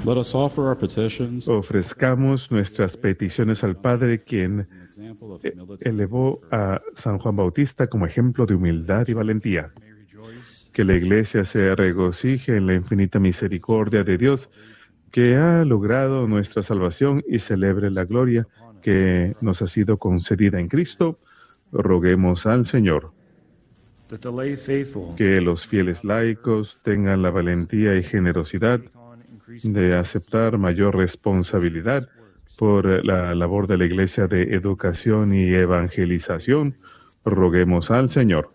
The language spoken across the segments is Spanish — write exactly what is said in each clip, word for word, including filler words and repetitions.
Let us offer our petitions. Ofrezcamos nuestras peticiones al Padre, quien eh, elevó a San Juan Bautista como ejemplo de humildad y valentía. Que la Iglesia se regocije en la infinita misericordia de Dios, que ha logrado nuestra salvación, y celebre la gloria que nos ha sido concedida en Cristo. Roguemos al Señor. Que los fieles laicos tengan la valentía y generosidad de aceptar mayor responsabilidad por la labor de la Iglesia de educación y evangelización. Roguemos al Señor.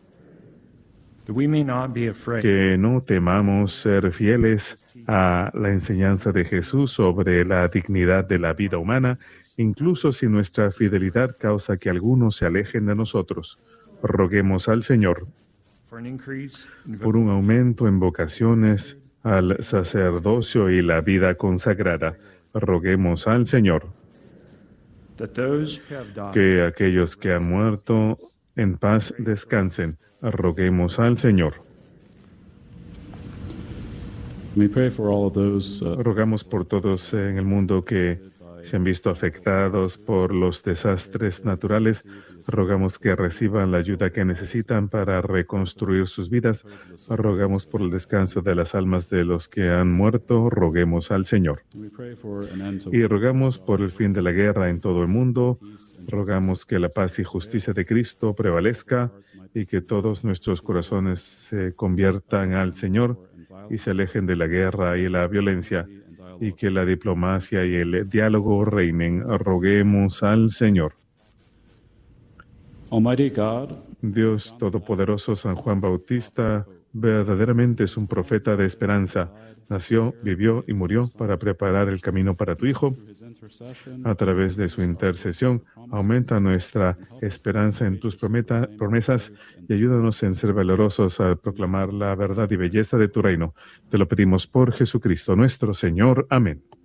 Que no temamos ser fieles a la enseñanza de Jesús sobre la dignidad de la vida humana, incluso si nuestra fidelidad causa que algunos se alejen de nosotros. Roguemos al Señor. Por un aumento en vocaciones al sacerdocio y la vida consagrada. Roguemos al Señor. Que aquellos que han muerto en paz descansen. Roguemos al Señor. We pray for all of those, uh, Rogamos por todos en el mundo que se han visto afectados por los desastres naturales. Rogamos que reciban la ayuda que necesitan para reconstruir sus vidas. Rogamos por el descanso de las almas de los que han muerto. Roguemos al Señor. we pray for an end to Y rogamos por el fin de la guerra en todo el mundo. Rogamos que la paz y justicia de Cristo prevalezca y que todos nuestros corazones se conviertan al Señor y se alejen de la guerra y la violencia, y que la diplomacia y el diálogo reinen. Roguemos al Señor. Almighty God, Dios Todopoderoso, San Juan Bautista verdaderamente es un profeta de esperanza. Nació, vivió y murió para preparar el camino para tu Hijo. his intercession, A través de su intercesión, aumenta nuestra esperanza en tus prometa- promesas y ayúdanos en ser valerosos al proclamar la verdad y belleza de tu reino. Te lo pedimos por Jesucristo nuestro Señor. Amén.